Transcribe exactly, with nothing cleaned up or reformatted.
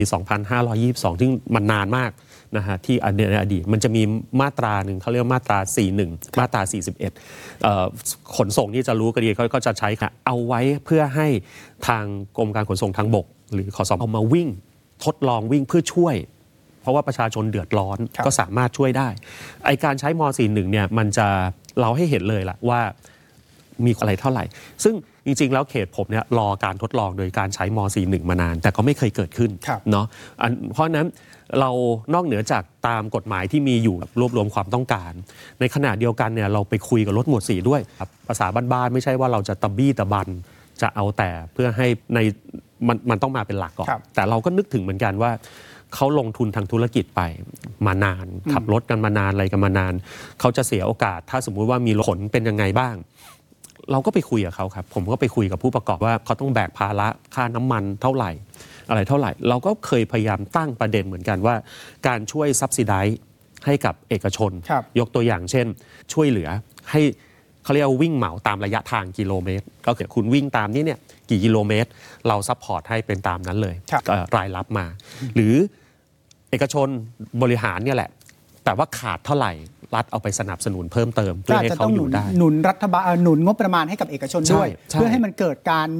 สองพันห้าร้อยยี่สิบสองซึ่งมันนานมากนะฮะที่ในอดีตมันจะมีมาตราหนึ่งเขาเรียกมาตราสี่สิบเอ็ดมาตราสี่สิบเอ็ดขนส่งที่จะรู้กันดีเขาก็จะใช้ค่ะเอาไว้เพื่อให้ทางกรมการขนส่งทางบกหรือขสมเอามาวิ่งทดลองวิ่งเพื่อช่วยเพราะว่าประชาชนเดือดร้อนก็สามารถช่วยได้ไอการใช้ม สี่สิบเอ็ดเนี่ยมันจะเราให้เห็นเลยล่ะว่ามีอะไรเท่าไหร่ซึ่งจริงๆแล้วเขตผมเนี่ยรอการทดลองโดยการใช้ม สี่สิบเอ็ดมานานแต่ก็ไม่เคยเกิดขึ้นเนาะเพราะนั้นเรานอกเหนือจากตามกฎหมายที่มีอยู่รวบรวมความต้องการในขณะเดียวกันเนี่ยเราไปคุยกับรถหมวดสี่ด้วยภาษาบ้านๆไม่ใช่ว่าเราจะตะบี้ตะบันจะเอาแต่เพื่อให้ในมันมันต้องมาเป็นหลักก่อนแต่เราก็นึกถึงเหมือนกันว่าเขาลงทุนทางธุรกิจไปมานานขับรถกันมานานอะไรกันมานานเขาจะเสียโอกาสถ้าสมมุติว่ามีผลเป็นยังไงบ้างเราก็ไปคุยกับเขาครับผมก็ไปคุยกับผู้ประกอบว่าเขาต้องแบกภาระค่าน้ำมันเท่าไหร่อะไรเท่าไหร่เราก็เคยพยายามตั้งประเด็นเหมือนกันว่าการช่วยซับซิไดซ์ให้กับเอกชนยกตัวอย่างเช่นช่วยเหลือให้เขาเรียกว่าวิ่งเหมาตามระยะทางกิโลเมตรก็คือคุณวิ่งตามนี้เนี่ยกี่กิโลเมตรเราซัพพอร์ตให้เป็นตามนั้นเลยรายรับมาหรือเอกชนบริหารเนี่ยแหละแต่ว่าขาดเท่าไหร่รัฐเอาไปสนับสนุนเพิ่มเติมเพื่อให้เขาอยู่ได้หนุนรัฐบาลหนุนงบประมาณให้กับเอกชนด้วยเพื่อให้มันเกิดการ